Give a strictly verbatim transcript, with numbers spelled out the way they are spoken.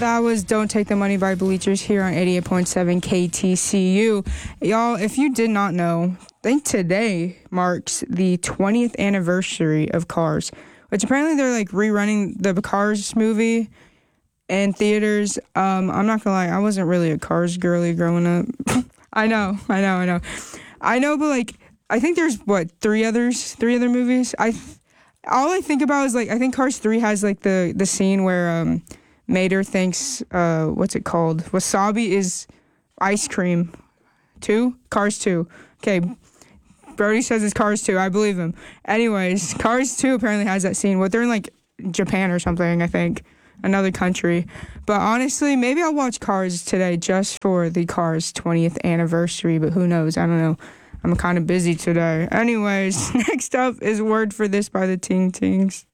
That was Don't Take the Money by Bleachers here on eighty-eight point seven K T C U. Y'all, if you did not know, I think today marks the twentieth anniversary of Cars, which apparently they're like rerunning the Cars movie in theaters. Um, I'm not gonna lie, I wasn't really a Cars girly growing up. I know, I know, I know. I know, but like, I think there's, what, three others? Three other movies? I, all I think about is, like, I think Cars three has, like, the, the scene where, um, Mater thinks, uh, what's it called? Wasabi is ice cream. Two? Cars two. Okay. Brody says it's Cars two. I believe him. Anyways, Cars two apparently has that scene. What, they're in, like, Japan or something, I think. Another country. But honestly, maybe I'll watch Cars today just for the Cars twentieth anniversary. But who knows? I don't know. I'm kind of busy today. Anyways, next up is Word for This by the Ting Tings.